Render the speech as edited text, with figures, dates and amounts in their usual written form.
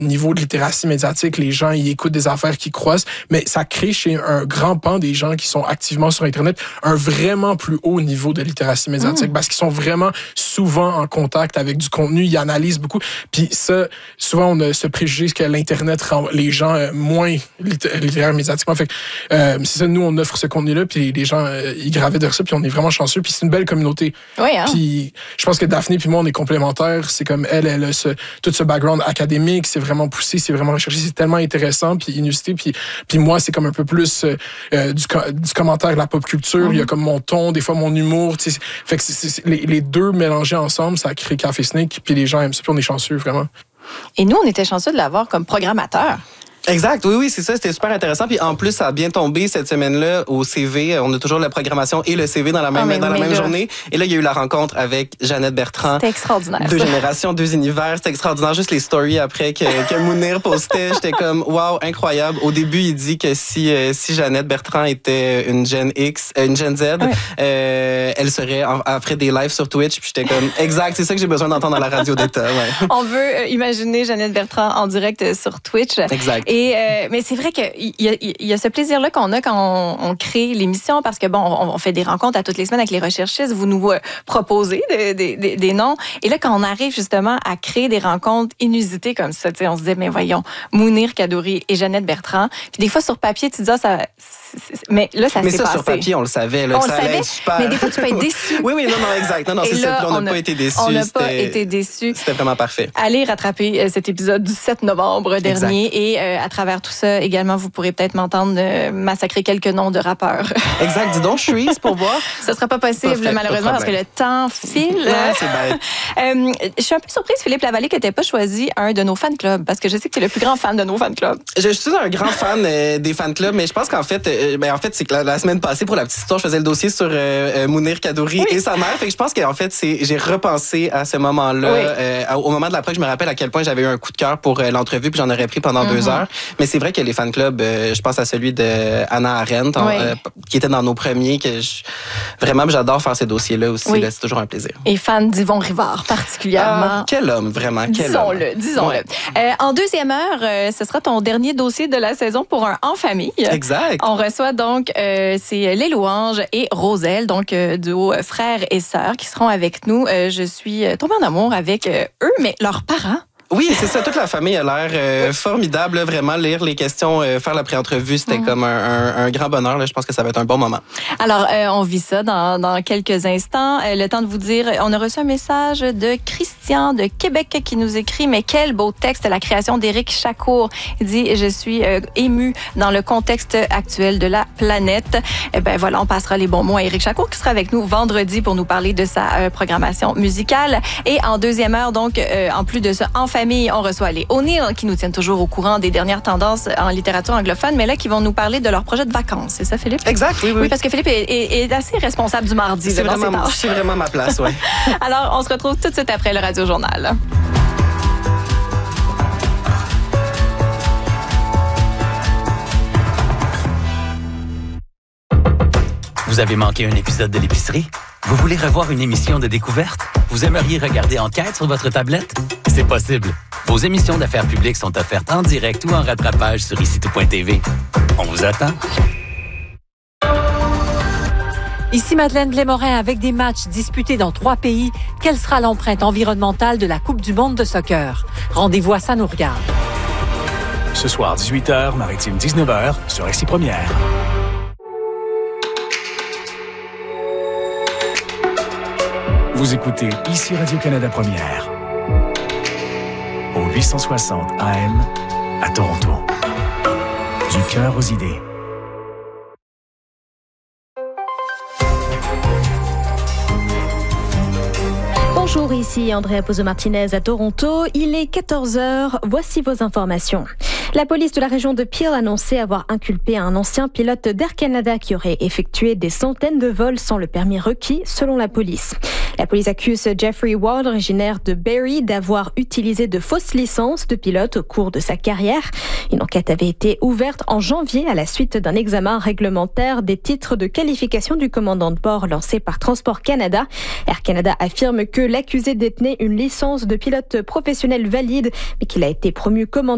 niveau de littératie médiatique, les gens ils écoutent des affaires qui croissent, mais ça crée chez un grand pan des gens qui sont activement sur Internet un vraiment plus haut niveau de littératie médiatique parce qu'ils sont vraiment souvent en contact avec du contenu, ils analysent beaucoup. Puis ça, souvent on a ce préjugé que l'Internet rend les gens moins littéraires médiatiquement. Fait que c'est ça, nous on offre ce contenu-là, puis les gens ils gravitent vers ça, puis on est vraiment chanceux, puis c'est une belle communauté. Oui, hein? Puis je pense que Daphné puis moi on est complémentaires. C'est comme elle a tout ce background académique, c'est vraiment poussé, c'est vraiment recherché, c'est tellement intéressant puis inusité. Puis moi c'est comme un peu plus du commentaire de la pop culture. Il y a comme mon ton, des fois mon humour. Tu sais, fait que c'est les deux mélangés ensemble, ça crée Café Snake. Puis les gens aiment ça, puis on est chanceux vraiment. Et nous on était chanceux de l'avoir comme programmateur. Exact, oui, c'est ça, c'était super intéressant. Puis en plus, ça a bien tombé cette semaine-là au CV. On a toujours la programmation et le CV dans la même journée. Et là, il y a eu la rencontre avec Jeannette Bertrand. C'était extraordinaire. 2 générations, 2 univers. C'était extraordinaire. Juste les stories après que Mounir postait, j'étais comme, wow, incroyable. Au début, il dit que si Jeannette Bertrand était une Gen X, une Gen Z, elle ferait des lives sur Twitch. Puis j'étais comme, exact, c'est ça que j'ai besoin d'entendre dans la radio d'État. Ouais. On veut imaginer Jeannette Bertrand en direct sur Twitch. Exact. Mais c'est vrai qu'il y a ce plaisir-là qu'on a quand on crée l'émission, parce que bon, on fait des rencontres à toutes les semaines avec les recherchistes, vous nous proposez des noms, et là quand on arrive justement à créer des rencontres inusitées comme ça, on se dit mais voyons, Mounir Kadouri et Jeannette Bertrand, puis des fois sur papier tu te dis mais là ça s'est passé. Mais ça sur papier on le savait, là, on que ça le savait, allait être super. Mais des fois tu peux être déçu. oui, non, exact. Non, c'est ça. On n'a pas été déçus. On n'a pas été déçus. C'était vraiment parfait. Allez rattraper cet épisode du 7 novembre dernier, et à travers tout ça, également, vous pourrez peut-être m'entendre massacrer quelques noms de rappeurs. Exact. Dis donc, Shreeze, pour voir. Ce ne sera pas possible, malheureusement, parce que le temps file. Ouais, c'est bête. Je suis un peu surprise, Philippe Lavallée, que tu n'aies pas choisi un de nos fan clubs, parce que je sais que tu es le plus grand fan de nos fan clubs. Je suis un grand fan des fan clubs, mais je pense qu'en fait, c'est que la semaine passée, pour la petite histoire, je faisais le dossier sur Mounir Kadouri et sa mère. Fait que je pense qu'en fait, j'ai repensé à ce moment-là. Au moment de l'après, je me rappelle à quel point j'avais eu un coup de cœur pour l'entrevue, puis j'en aurais pris pendant 2 heures. Mais c'est vrai que les fan clubs, je pense à celui de Hannah Arendt, qui était dans nos premiers, vraiment, j'adore faire ces dossiers-là aussi. Là, c'est toujours un plaisir. Et fan d'Yvon Rivard, particulièrement. Quel homme, vraiment, quel homme. Disons-le. Ouais. En deuxième heure, ce sera ton dernier dossier de la saison pour un En Famille. Exact. On reçoit donc, c'est Les Louanges et Roselle, donc duo frères et sœurs qui seront avec nous. Je suis tombée en amour avec eux, mais leurs parents. Oui, c'est ça. Toute la famille a l'air formidable. Là, vraiment, lire les questions, faire la pré-entrevue, c'était comme un grand bonheur. Là. Je pense que ça va être un bon moment. Alors, on vit ça dans quelques instants. Le temps de vous dire, on a reçu un message de Christian de Québec qui nous écrit « Mais quel beau texte, la création d'Éric Chacour. » Il dit « Je suis ému dans le contexte actuel de la planète. » Voilà, on passera les bons mots à Éric Chacour qui sera avec nous vendredi pour nous parler de sa programmation musicale. Et en deuxième heure, donc, en plus de ce En Famille, on reçoit les O'Neill qui nous tiennent toujours au courant des dernières tendances en littérature anglophone, mais là, qui vont nous parler de leur projet de vacances. C'est ça, Philippe? Exact, oui. Oui, parce que Philippe est assez responsable du mardi. C'est vraiment ma place, oui. Alors, on se retrouve tout de suite après le Radio Journal. Vous avez manqué un épisode de l'épicerie? Vous voulez revoir une émission de découverte? Vous aimeriez regarder Enquête sur votre tablette? C'est possible. Vos émissions d'affaires publiques sont offertes en direct ou en rattrapage sur icitout.tv. On vous attend. Ici Madeleine Blais-Morin avec des matchs disputés dans 3 pays. Quelle sera l'empreinte environnementale de la Coupe du monde de soccer? Rendez-vous à Ça nous regarde. Ce soir, 18h, Maritime 19h, sur Ici Première. Vous écoutez Ici Radio-Canada Première. Au 860 AM à Toronto. Du cœur aux idées. Bonjour, ici Andrea Pozo-Martinez à Toronto. Il est 14h. Voici vos informations. La police de la région de Peel a annoncé avoir inculpé un ancien pilote d'Air Canada qui aurait effectué des centaines de vols sans le permis requis, selon la police. La police accuse Jeffrey Ward, originaire de Barrie, d'avoir utilisé de fausses licences de pilote au cours de sa carrière. Une enquête avait été ouverte en janvier à la suite d'un examen réglementaire des titres de qualification du commandant de bord lancé par Transport Canada. Air Canada affirme que l'accusé détenait une licence de pilote professionnel valide, mais qu'il a été promu commandant